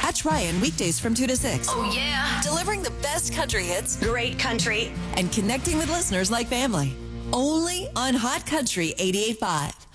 Catch Ryan weekdays from 2 to 6. Oh, yeah. Delivering the best country hits. Great country. And connecting with listeners like family. Only on Hot Country 88.5.